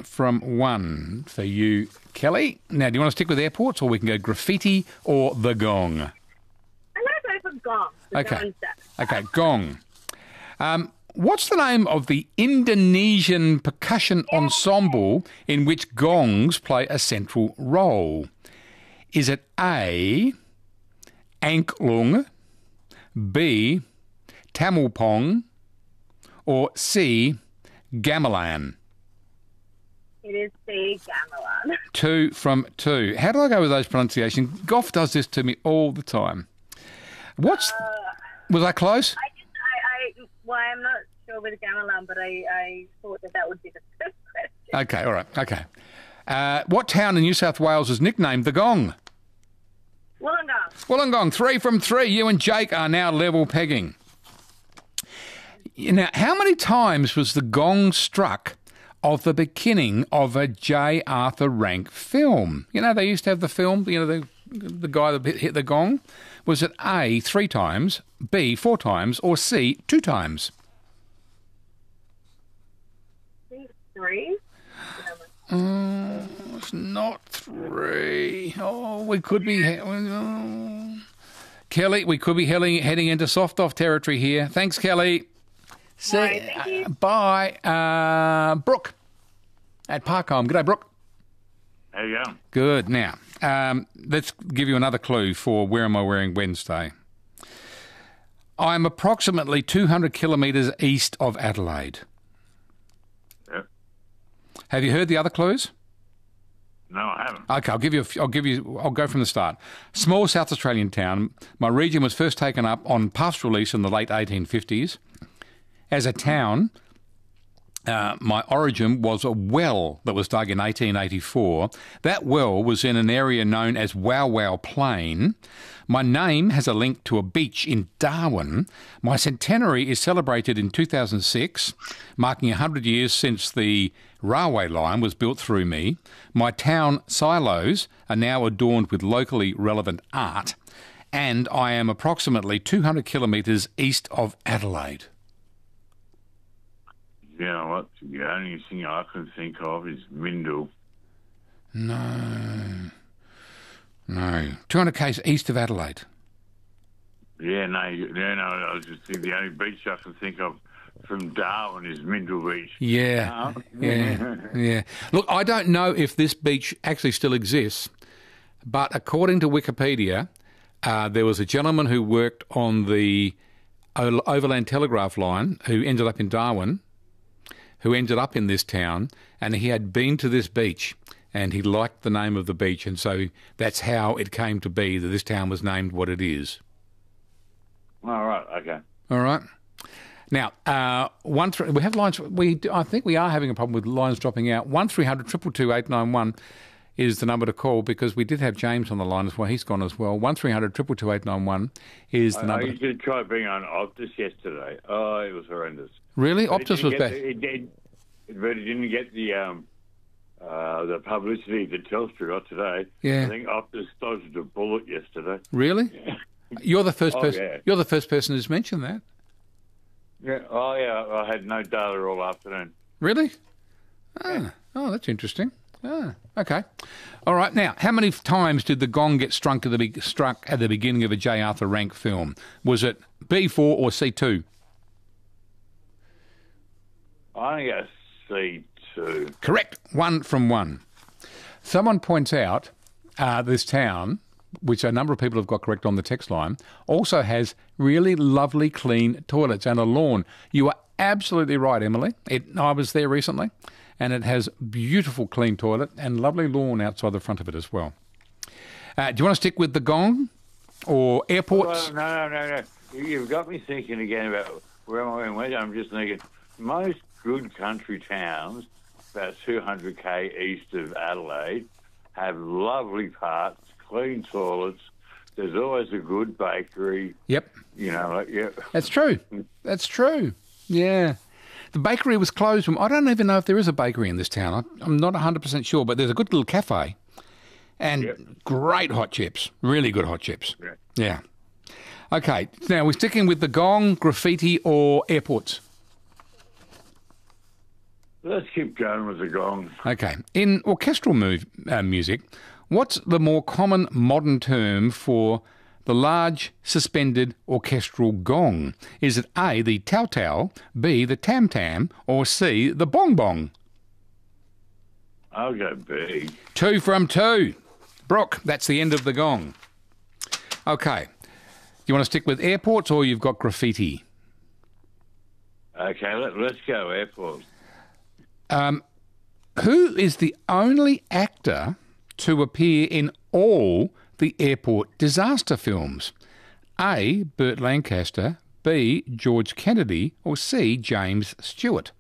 from 1 for you, Kelly. Now, do you want to stick with airports, or we can go graffiti or the gong? I'm going to go for gong. Okay, gong. What's the name of the Indonesian percussion ensemble in which gongs play a central role? Is it A, Angklung, B, Tamulpong, or C, Gamelan? It is C, Gamelan. 2 from 2. How do I go with those pronunciations? Goff does this to me all the time. Was that close? I'm not sure with Gamelan, but I thought that would be the first question. Okay, all right, okay. What town in New South Wales is nicknamed the Gong? Wollongong. Wollongong, 3 from 3. You and Jake are now level pegging. Now, how many times was the gong struck of the beginning of a J. Arthur Rank film? You know, they used to have the film, the guy that hit the gong. Was it A, 3 times, B, 4 times, or C, 2 times? 3. It's not 3. Oh, we could be... Kelly, we could be heading into soft-off territory here. Thanks, Kelly. Thank you. Bye. Brooke at Parkholme. G'day, Brooke. How you going? Good. Now, let's give you another clue for Where Am I Wearing Wednesday. I'm approximately 200 kilometres east of Adelaide. Yep. Have you heard the other clues? No, I haven't. Okay, I'll go from the start. Small South Australian town. My region was first taken up on pastoral lease in the late 1850s. As a town, my origin was a well that was dug in 1884. That well was in an area known as Wow Wow Plain. My name has a link to a beach in Darwin. My centenary is celebrated in 2006, marking 100 years since the railway line was built through me. My town silos are now adorned with locally relevant art, and I am approximately 200 kilometres east of Adelaide. You know what? The only thing I can think of is Mindil. No. 200 k's east of Adelaide. No, I was just thinking the only beach I can think of from Darwin is Mindil Beach. Yeah. Look, I don't know if this beach actually still exists, but according to Wikipedia, there was a gentleman who worked on the Overland Telegraph line who ended up in Darwin, who ended up in this town, and he had been to this beach, and he liked the name of the beach, and so that's how it came to be that this town was named what it is. All right, okay. All right. Now, we have lines. I think we are having a problem with lines dropping out. 1300 222 891 is the number to call, because we did have James on the line as well. He's gone as well. 1300 222 891 is the number. I used to try being on Optus yesterday. Oh, it was horrendous. Really? Optus was bad. But it didn't get the publicity that Telstra got today. Yeah. I think Optus dodged a bullet yesterday. Really? You're the first person. Yeah. You're the first person who's mentioned that. Yeah. Oh, yeah. I had no data all afternoon. Really? Oh, that's interesting. Okay. All right. Now, how many times did the gong get struck at the beginning of a J. Arthur Rank film? Was it B4 or C2? I think it's C2. Correct. 1 from 1. Someone points out this town, which a number of people have got correct on the text line, also has really lovely clean toilets and a lawn. You are absolutely right, Emily. I was there recently, and it has beautiful clean toilet and lovely lawn outside the front of it as well. Do you want to stick with the gong or airports? Well, no. You've got me thinking again about where am I going. I'm just thinking most good country towns, about 200k east of Adelaide, have lovely parks, clean toilets. There's always a good bakery. Yep. That's true. Yeah. The bakery was closed. I don't even know if there is a bakery in this town. I'm not 100% sure, but there's a good little cafe and great hot chips, really good hot chips. Yeah. Okay, now we're sticking with the gong, graffiti or airports. Let's keep going with the gong. Okay. In orchestral music, what's the more common modern term for the large suspended orchestral gong? Is it A, the tau-tau, B, the tam-tam, or C, the bong-bong? I'll go B. 2 from 2. Brooke, that's the end of the gong. Okay. You want to stick with airports or you've got graffiti? Okay, let's go airport. Who is the only actor to appear in all the airport disaster films? A, Burt Lancaster, B, George Kennedy, or C, James Stewart?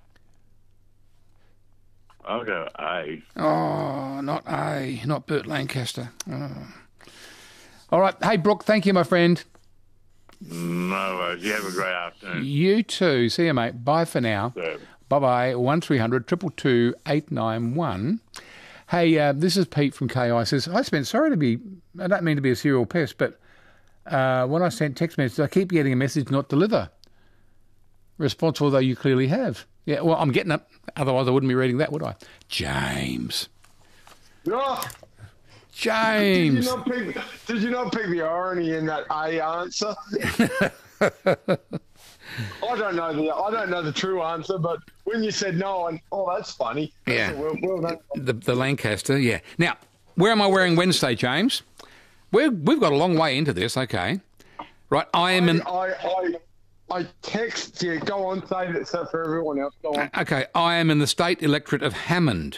I'll go A. Oh, not A, not Burt Lancaster. Oh. All right. Hey, Brooke, thank you, my friend. No worries. You have a great afternoon. You too. See you, mate. Bye for now. Yeah. Bye-bye. 1300 222 891. Hey, this is Pete from KI. Says, hi, Spence. I don't mean to be a serial pest, but when I sent text messages, I keep getting a message not deliver. Responsible though you clearly have. Yeah, well, I'm getting it. Otherwise, I wouldn't be reading that, would I? James. Oh, James. did you not pick the irony in that A answer? I don't know the true answer, but when you said no, and that's funny. Yeah. Well done. The Lancaster, yeah. Now, where am I wearing Wednesday, James? We've got a long way into this, okay. Right, I am in... I text you. Go on, say that so for everyone else. Go on. Okay, I am in the state electorate of Hammond.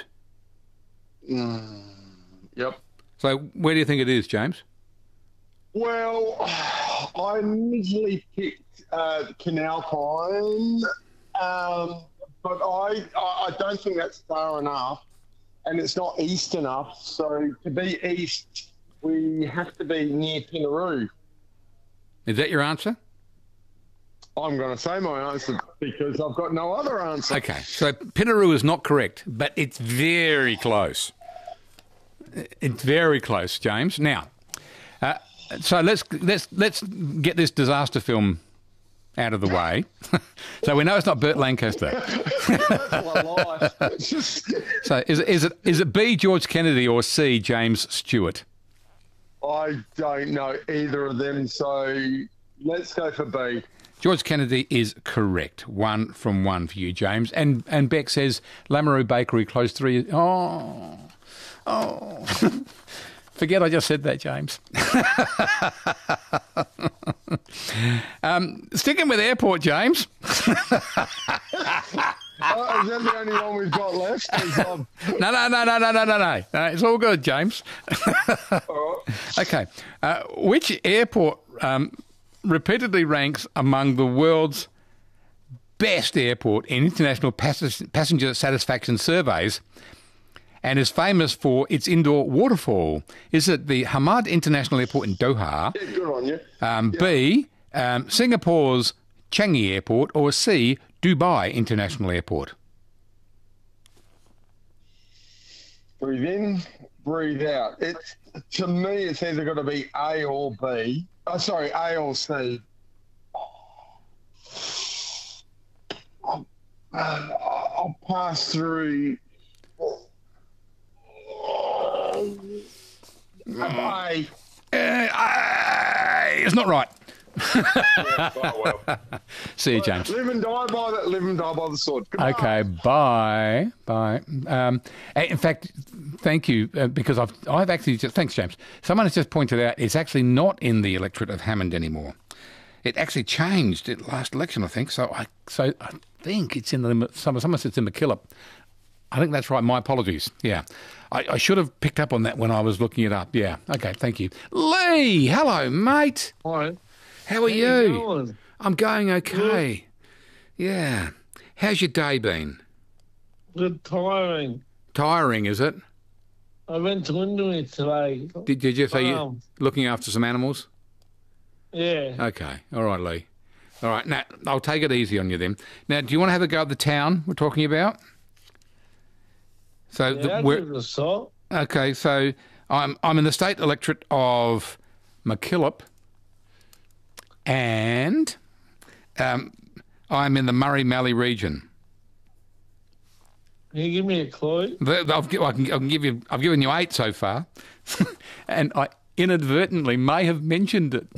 Yep. So where do you think it is, James? Well, I initially picked Canal Pine, but I don't think that's far enough, and it's not east enough. So to be east, we have to be near Pinaroo. Is that your answer? I'm going to say my answer because I've got no other answer. Okay, so Pinaroo is not correct, but it's very close. It's very close, James. Now, so let's get this disaster film out of the way. So we know it's not Burt Lancaster. So is it B, George Kennedy, or C, James Stewart? I don't know either of them, so let's go for B. George Kennedy is correct. 1 from 1 for you, James. And Beck says Lamoureux Bakery closed 3 years. Oh. Forget I just said that, James. Sticking with airport, James. Is that the only one we've got left? No. It's all good, James. All right. Okay. Which airport repeatedly ranks among the world's best airport in international passenger satisfaction surveys and is famous for its indoor waterfall? Is it the Hamad International Airport in Doha, Yeah, good on you. B, Singapore's Changi Airport, or C, Dubai International Airport? Breathe in, breathe out. To me, it's either got to be A or B. Oh, sorry, A or C. I'll pass through. A. It's not right. See you, James. Live and die by the sword. Goodbye. Okay, bye. In fact, thank you, because I've actually just... Thanks, James. Someone has just pointed out it's actually not in the electorate of Hammond anymore. It actually changed at last election, I think. So I think it's in the... Someone said it's in McKillop. I think that's right. My apologies. Yeah. I should have picked up on that when I was looking it up. Yeah. Okay, thank you. Lee, hello, mate. Hi. How are you? Going? I'm going okay. Yeah. How's your day been? Good tiring. Tiring, is it? I went to India today. Did you say you're looking after some animals? Yeah. Okay. All right, Lee. All right. Now, I'll take it easy on you then. Now, do you want to have a go at the town we're talking about? So I'll give it a shot. Okay, so I'm in the state electorate of McKillop, and I'm in the Murray-Mallee region. Can you give me a clue? I've given you 8 so far, and I inadvertently may have mentioned it.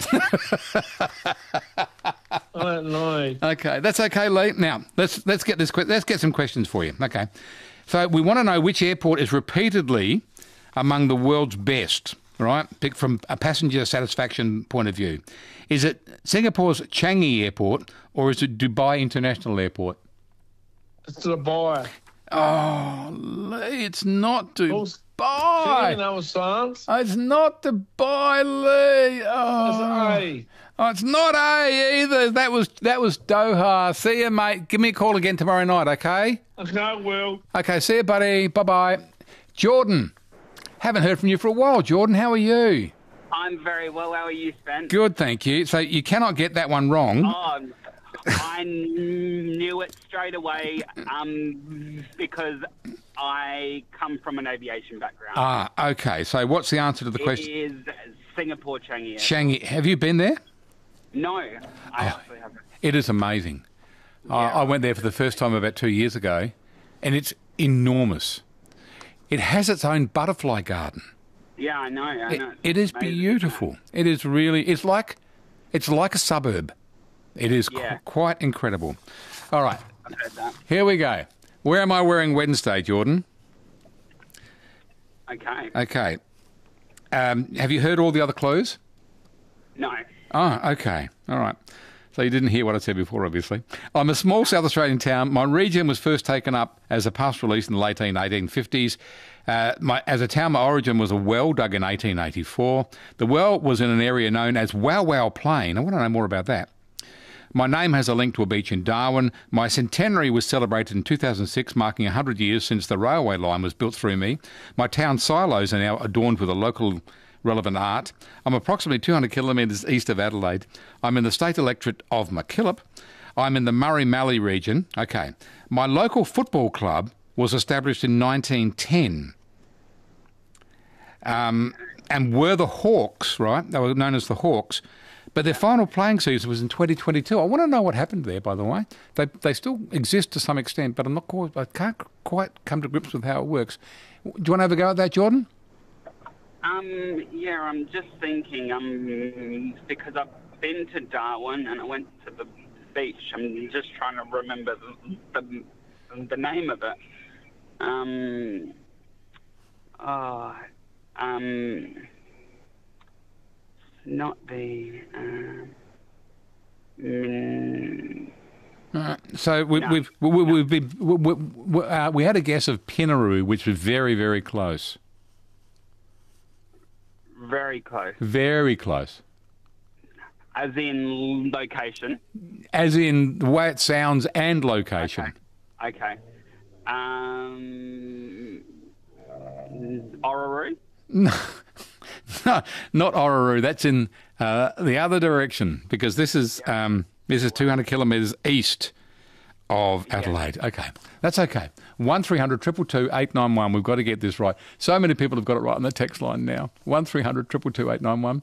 I don't know. Okay, that's okay, Lee. Now let's get this. Let's get some questions for you. Okay, so we want to know which airport is repeatedly among the world's best. Right, pick from a passenger satisfaction point of view. Is it Singapore's Changi Airport or is it Dubai International Airport? It's Dubai. Oh, Lee, it's not Dubai. Another songs. It's not Dubai, Lee. Oh. It's A. Oh, it's not A either. That was Doha. See you, mate. Give me a call again tomorrow night, okay? Okay, Will. Okay, see you, buddy. Bye-bye. Jordan, haven't heard from you for a while. Jordan, how are you? I'm very well. How are you, Sven? Good, thank you. So you cannot get that one wrong. Oh, I knew it straight away because I come from an aviation background. Ah, okay. So what's the answer to the question? It is Singapore Changi. Changi. Have you been there? No, I actually haven't. It is amazing. I went there for the first time about 2 years ago, and it's enormous. It has its own butterfly garden. Yeah, I know. It is Amazing. beautiful. It is really. It's like a suburb. It is quite incredible. All right, I've heard that. here we go. Where am I wearing Wednesday, Jordan? Okay. Okay. Have you heard all the other clues? No. Oh, okay. All right. So you didn't hear what I said before, obviously. I'm a small South Australian town. My region was first taken up as a pastoral lease in the late 1850s. As a town, my origin was a well dug in 1884. The well was in an area known as Wow Wow Plain. I want to know more about that. My name has a link to a beach in Darwin. My centenary was celebrated in 2006, marking 100 years since the railway line was built through me. My town silos are now adorned with a local relevant art. I'm approximately 200 kilometres east of Adelaide. I'm in the state electorate of MacKillop. I'm in the Murray-Mallee region. Okay. My local football club was established in 1910. And were the Hawks, right? They were known as the Hawks. But their final playing season was in 2022. I want to know what happened there, by the way. They still exist to some extent, but I can't quite come to grips with how it works. Do you want to have a go at that, Jordan? Yeah, I'm just thinking, because I've been to Darwin and I went to the beach. I'm just trying to remember the name of it. Not the. So we had a guess of Pinaroo, which was very, very close. Very close. Very close. As in location. As in the way it sounds and location. Okay. Orroroo? No, not Orroroo. That's in the other direction because this is 200 kilometres east of Adelaide. Yeah. Okay, that's okay. 1300 222 891. We've got to get this right. So many people have got it right on the text line now. 1300 222 891.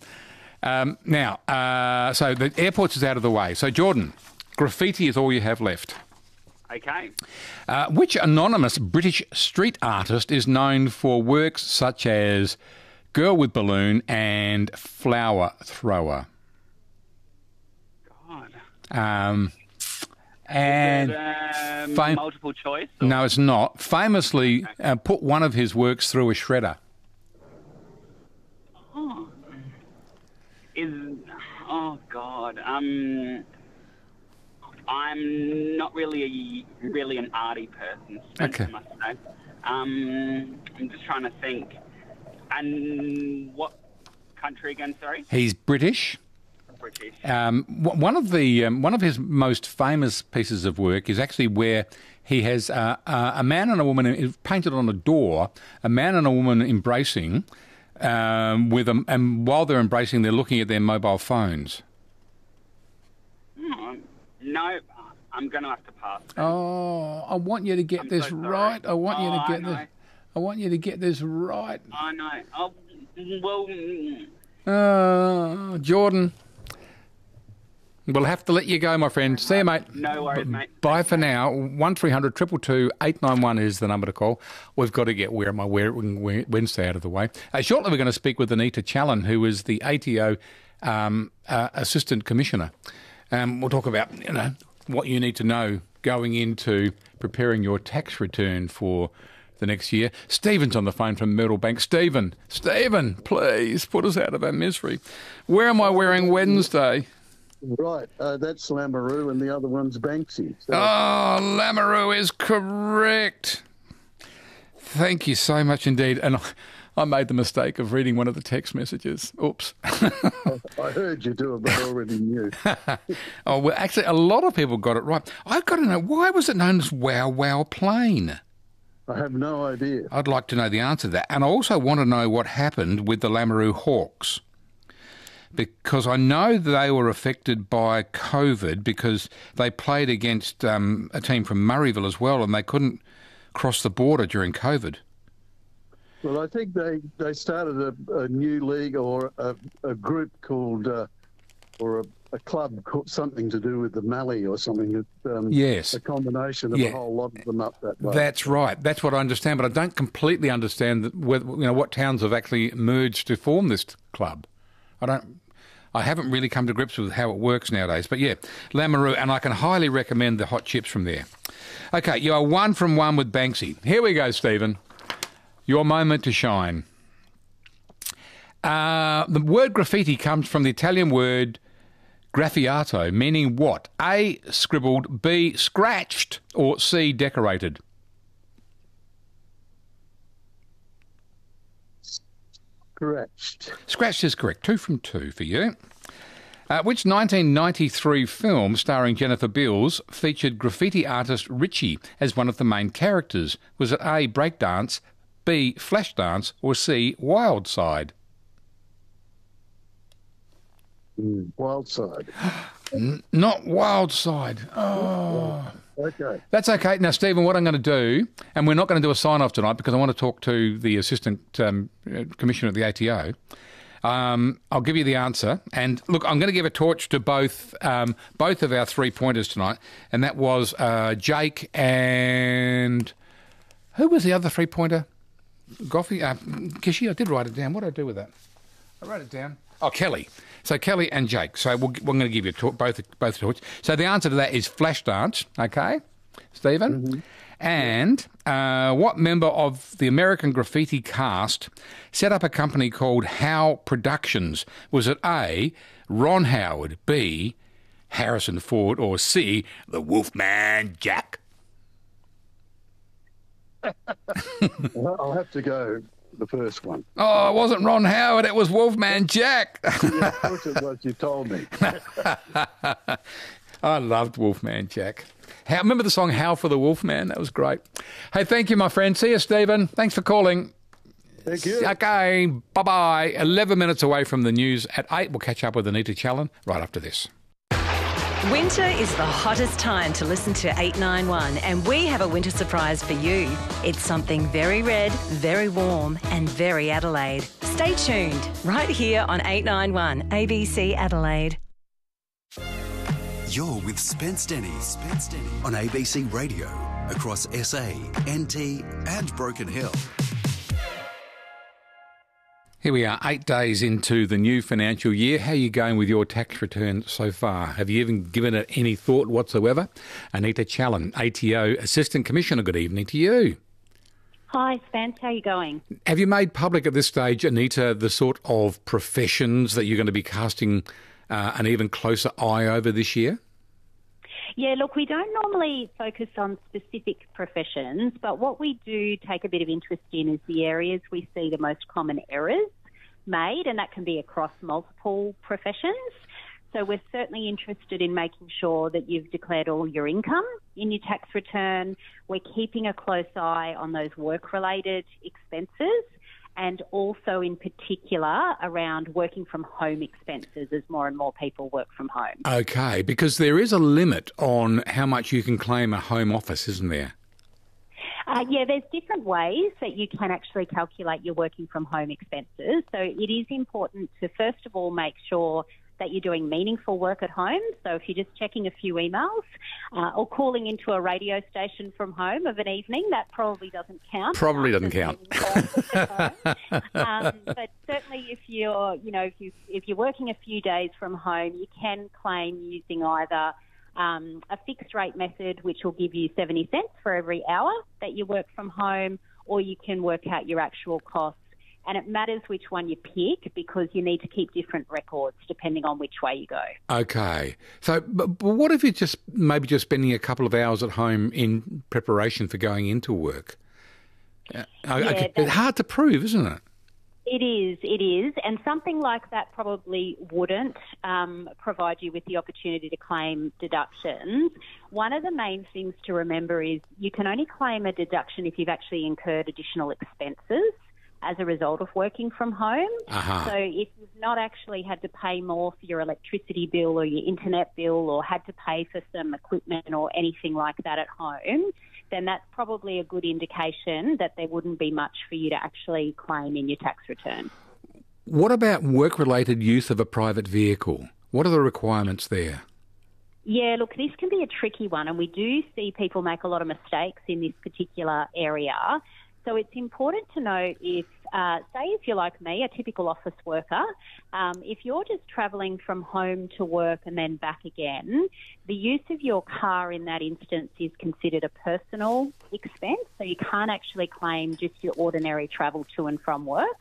So the airports is out of the way. So Jordan, graffiti is all you have left. Okay. Which anonymous British street artist is known for works such as Girl with Balloon and Flower Thrower? God. And is it, multiple choice? Or? No, it's not. Famously put one of his works through a shredder. Oh God. I'm not really an arty person. Okay. I must say. I'm just trying to think. And what country again? Sorry. He's British. British. One of his most famous pieces of work is actually where he has a man and a woman painted on a door. A man and a woman embracing, and while they're embracing, they're looking at their mobile phones. No, I'm going to have to pass. Oh, I want you to get this right. I want you to get this. I want you to get this right. I know. Oh, well. Jordan. We'll have to let you go, my friend. See you, mate. No worries, mate. Bye for now. 1300 222 891 is the number to call. We've got to get Where Am I Wearing Wednesday out of the way. Shortly we're going to speak with Anita Challen, who is the ATO Assistant Commissioner. We'll talk about, what you need to know going into preparing your tax return for the next year. Stephen's on the phone from Myrtle Bank. Stephen, please put us out of our misery. Where am I wearing Wednesday? Right, that's Lamoureux and the other one's Banksy. So. Oh, Lamoureux is correct. Thank you so much indeed. And I made the mistake of reading one of the text messages. Oops. I heard you do it, but I already knew. Oh, well, actually, a lot of people got it right. I've got to know, why was it known as Wow Wow Plain? I have no idea. I'd like to know the answer to that. And I also want to know what happened with the Lamoureux Hawks, because I know they were affected by COVID because they played against a team from Murrayville as well, and they couldn't cross the border during COVID. Well, I think they started a new league or a group called, or a club called something to do with the Mallee or something. Yes. A combination of a whole lot of them up that way. That's right. That's what I understand, but I don't completely understand what towns have actually merged to form this club. I haven't really come to grips with how it works nowadays. But yeah, Lamoureux, and I can highly recommend the hot chips from there. Okay, you are 1 from 1 with Banksy. Here we go, Stephen. Your moment to shine. The word graffiti comes from the Italian word graffiato, meaning what? A, scribbled, B, scratched, or C, decorated? Scratched is correct. 2 from 2 for you. Which 1993 film starring Jennifer Beals featured graffiti artist Richie as one of the main characters? Was it A, Breakdance, B, Flashdance, or C, Wild Side? Wild Side. Not Wild Side. Oh. Okay. That's okay. Now, Stephen, what I'm going to do, and we're not going to do a sign-off tonight because I want to talk to the Assistant Commissioner at the ATO. I'll give you the answer. And look, I'm going to give a torch to both of our 3 pointers tonight, and that was Jake and... Who was the other 3-pointer? Goffey? Kishi? I did write it down. What did I do with that? I wrote it down. Oh, Kelly. So Kelly and Jake. So we're going to give you both a torch. So the answer to that is Flashdance. Okay, Stephen? Mm-hmm. And what member of the American Graffiti cast set up a company called Howe Productions? Was it A, Ron Howard, B, Harrison Ford, or C, the Wolfman Jack? I'll have to go the first one. Oh, it wasn't Ron Howard, it was Wolfman Jack. Yeah, of course it was, you told me. I loved Wolfman Jack. Remember the song Howl for the Wolfman? That was great. Hey, thank you, my friend. See you, Stephen. Thanks for calling. Thank you. Okay, bye-bye. 11 minutes away from the news at 8. We'll catch up with Anita Challen right after this. Winter is the hottest time to listen to 891, and we have a winter surprise for you. It's something very red, very warm, and very Adelaide. Stay tuned right here on 891 ABC Adelaide. You're with Spence Denny on ABC Radio across SA, NT and Broken Hill. Here we are, 8 days into the new financial year. How are you going with your tax return so far? Have you even given it any thought whatsoever? Anita Challen, ATO Assistant Commissioner, good evening to you. Hi, Spence. How are you going? Have you made public at this stage, Anita, the sort of professions that you're going to be casting an even closer eye over this year? Yeah, look, we don't normally focus on specific professions, but what we do take a bit of interest in is the areas we see the most common errors made, and that can be across multiple professions. So we're certainly interested in making sure that you've declared all your income in your tax return. We're keeping a close eye on those work-related expenses, and also in particular around working from home expenses as more and more people work from home. Okay, because there is a limit on how much you can claim a home office, isn't there? Yeah, there's different ways that you can actually calculate your working from home expenses. So it is important to, first of all, make sure that you're doing meaningful work at home. So if you're just checking a few emails or calling into a radio station from home of an evening, that probably doesn't count. Probably doesn't count. But certainly if you're working a few days from home, you can claim using either a fixed rate method, which will give you 70 cents for every hour that you work from home, or you can work out your actual costs. And it matters which one you pick because you need to keep different records depending on which way you go. Okay. So, but what if you're just spending a couple of hours at home in preparation for going into work? It's hard to prove, isn't it? It is. And something like that probably wouldn't provide you with the opportunity to claim deductions. One of the main things to remember is you can only claim a deduction if you've actually incurred additional expenses as a result of working from home. Uh-huh. So if you've not actually had to pay more for your electricity bill or your internet bill or had to pay for some equipment or anything like that at home, then that's probably a good indication that there wouldn't be much for you to actually claim in your tax return. What about work-related use of a private vehicle? What are the requirements there? Yeah, look, this can be a tricky one, and we do see people make a lot of mistakes in this particular area. So it's important to note if, say if you're like me, a typical office worker, if you're just travelling from home to work and then back again, the use of your car in that instance is considered a personal expense, so you can't actually claim just your ordinary travel to and from work.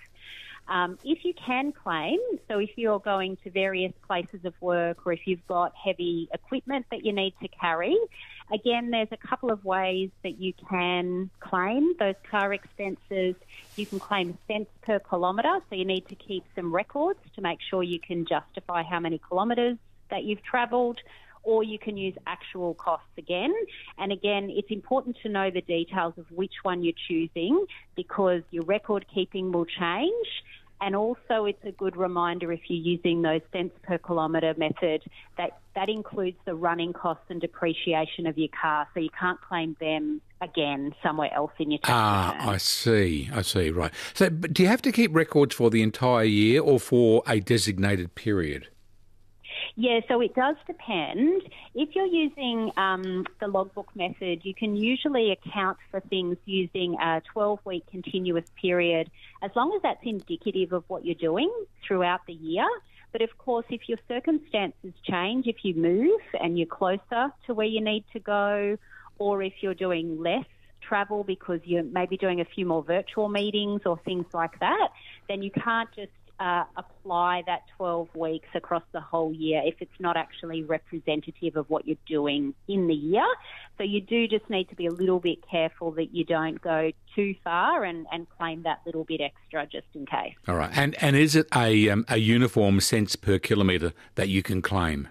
If you can claim, so if you're going to various places of work or if you've got heavy equipment that you need to carry, again, there's a couple of ways that you can claim those car expenses. You can claim cents per kilometre, so you need to keep some records to make sure you can justify how many kilometres that you've travelled, or you can use actual costs again. And again, it's important to know the details of which one you're choosing because your record keeping will change. And also it's a good reminder if you're using those cents per kilometre method that includes the running costs and depreciation of your car, so you can't claim them again somewhere else in your tax return. I see, right. So but do you have to keep records for the entire year or for a designated period? Yeah, so it does depend. If you're using the logbook method, you can usually account for things using a 12-week continuous period, as long as that's indicative of what you're doing throughout the year. But of course, if your circumstances change, if you move and you're closer to where you need to go, or if you're doing less travel because you're maybe doing a few more virtual meetings or things like that, then you can't just apply that 12 weeks across the whole year if it's not actually representative of what you're doing in the year. So you do just need to be a little bit careful that you don't go too far and claim that little bit extra just in case. All right. And is it a uniform cents per kilometre that you can claim?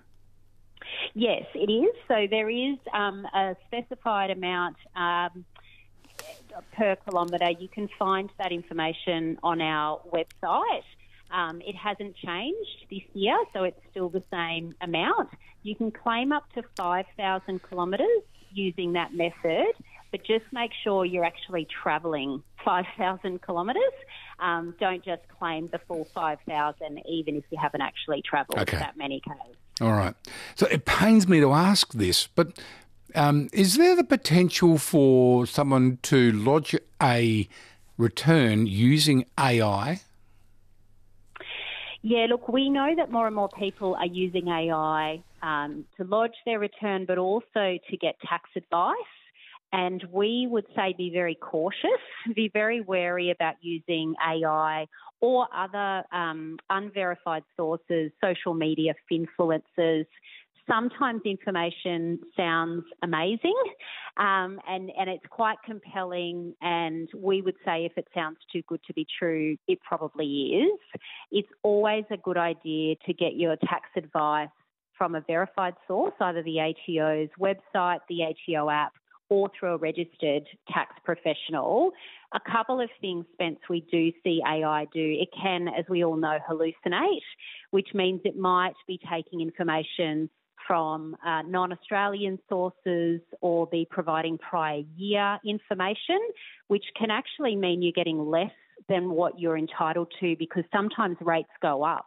Yes, it is. So there is a specified amount per kilometre. You can find that information on our website. It hasn't changed this year, so it's still the same amount. You can claim up to 5,000 kilometres using that method, but just make sure you're actually travelling 5,000 kilometres. Don't just claim the full 5,000 even if you haven't actually travelled that many k's. All right. So it pains me to ask this, but is there the potential for someone to lodge a return using AI? Yeah, look, we know that more and more people are using AI to lodge their return, but also to get tax advice. And we would say be very cautious, be very wary about using AI or other unverified sources, social media influencers. Sometimes information sounds amazing and it's quite compelling, and we would say if it sounds too good to be true, it probably is. It's always a good idea to get your tax advice from a verified source, either the ATO's website, the ATO app, or through a registered tax professional. A couple of things, Spence, we do see AI do. It can, as we all know, hallucinate, which means it might be taking information from non-Australian sources or be providing prior year information, which can actually mean you're getting less than what you're entitled to because sometimes rates go up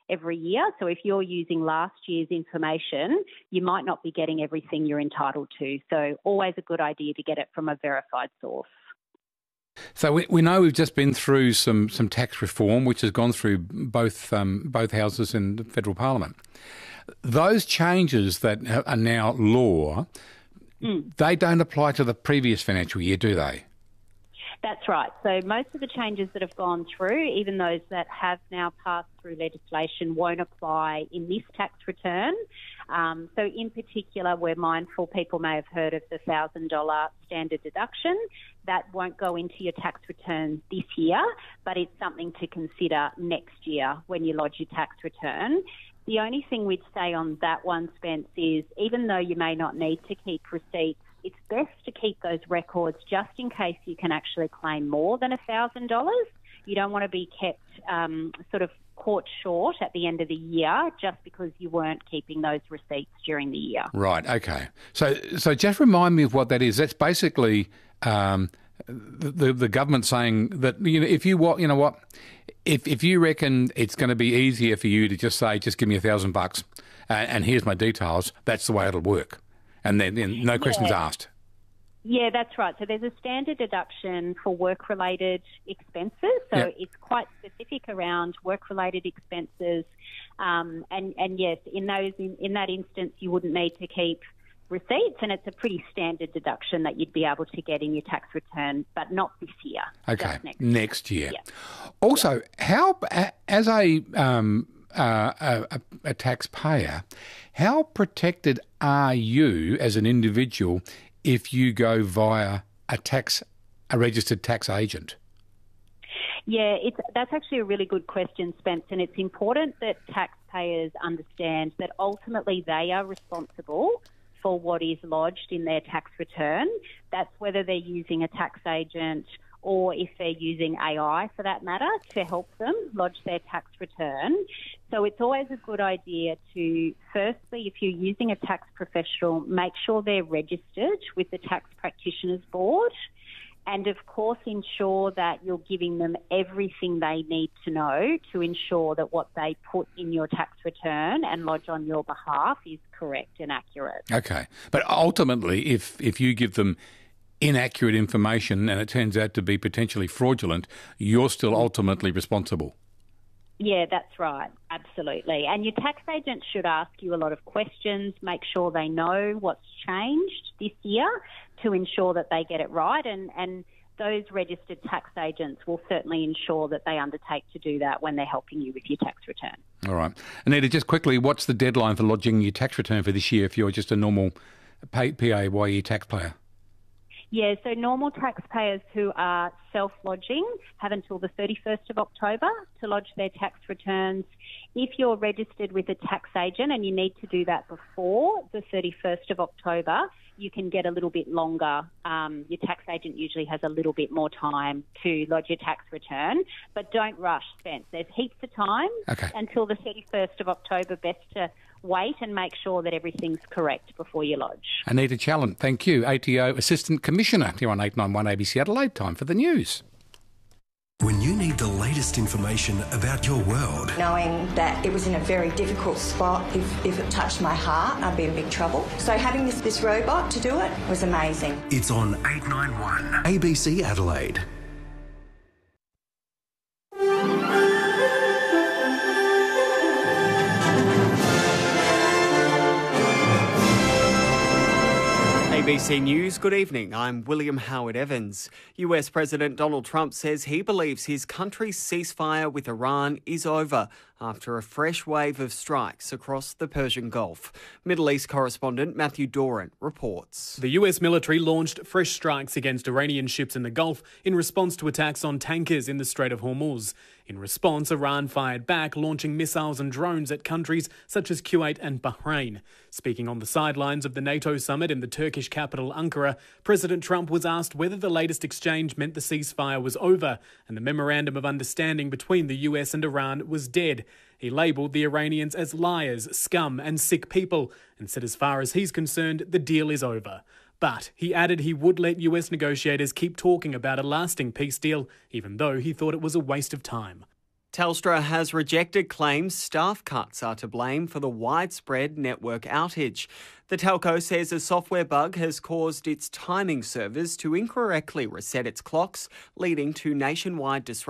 every year. So if you're using last year's information, you might not be getting everything you're entitled to. So always a good idea to get it from a verified source. So we know we've just been through some tax reform, which has gone through both houses in the federal parliament. Those changes that are now law, they don't apply to the previous financial year, do they? That's right. So most of the changes that have gone through, even those that have now passed through legislation, won't apply in this tax return. So in particular, we're mindful people may have heard of the $1,000 standard deduction. That won't go into your tax return this year, but it's something to consider next year when you lodge your tax return. The only thing we'd say on that one, Spence, is even though you may not need to keep receipts, it's best to keep those records just in case you can actually claim more than $1,000. You don't want to be kept sort of caught short at the end of the year just because you weren't keeping those receipts during the year. Right, okay. So just remind me of what that is. That's basically the government saying that, if you reckon it's going to be easier for you to just say, just give me $1,000 and here's my details, that's the way it'll work. And then no questions asked. Yeah, that's right. So there's a standard deduction for work-related expenses. So it's quite specific around work-related expenses. And yes, in that instance, you wouldn't need to keep receipts, and it's a pretty standard deduction that you'd be able to get in your tax return, but not this year. Okay, next year. Yeah. Also, how as a taxpayer, how protected are you as an individual if you go via a registered tax agent? Yeah, that's actually a really good question, Spence, and it's important that taxpayers understand that ultimately they are responsible for what is lodged in their tax return. That's whether they're using a tax agent or if they're using AI for that matter to help them lodge their tax return. So it's always a good idea to, firstly, if you're using a tax professional, make sure they're registered with the Tax Practitioners Board, and of course ensure that you're giving them everything they need to know to ensure that what they put in your tax return and lodge on your behalf is correct and accurate. Okay. But ultimately, if you give them inaccurate information and it turns out to be potentially fraudulent, you're still ultimately responsible. Yeah, that's right. Absolutely. And your tax agent should ask you a lot of questions, make sure they know what's changed this year to ensure that they get it right. And those registered tax agents will certainly ensure that they undertake to do that when they're helping you with your tax return. All right. Anita, just quickly, what's the deadline for lodging your tax return for this year if you're just a normal PAYE taxpayer? Yeah, so normal taxpayers who are self-lodging have until the 31st of October to lodge their tax returns. If you're registered with a tax agent and you need to do that before the 31st of October, you can get a little bit longer. Your tax agent usually has a little bit more time to lodge your tax return, but don't rush, Spence. There's heaps of time until the 31st of October. Best to wait and make sure that everything's correct before you lodge. Anita Challant, thank you. ATO Assistant Commissioner here on 891 ABC Adelaide. Time for the news. When you need the latest information about your world. Knowing that it was in a very difficult spot, if it touched my heart, I'd be in big trouble. So having this robot to do it was amazing. It's on 891 ABC Adelaide. ABC News, good evening. I'm William Howard Evans. US President Donald Trump says he believes his country's ceasefire with Iran is over after a fresh wave of strikes across the Persian Gulf. Middle East correspondent Matthew Doran reports. The US military launched fresh strikes against Iranian ships in the Gulf in response to attacks on tankers in the Strait of Hormuz. In response, Iran fired back, launching missiles and drones at countries such as Kuwait and Bahrain. Speaking on the sidelines of the NATO summit in the Turkish capital Ankara, President Trump was asked whether the latest exchange meant the ceasefire was over and the memorandum of understanding between the US and Iran was dead. He labelled the Iranians as liars, scum and sick people and said as far as he's concerned, the deal is over. But he added he would let US negotiators keep talking about a lasting peace deal, even though he thought it was a waste of time. Telstra has rejected claims staff cuts are to blame for the widespread network outage. The telco says a software bug has caused its timing servers to incorrectly reset its clocks, leading to nationwide disruption.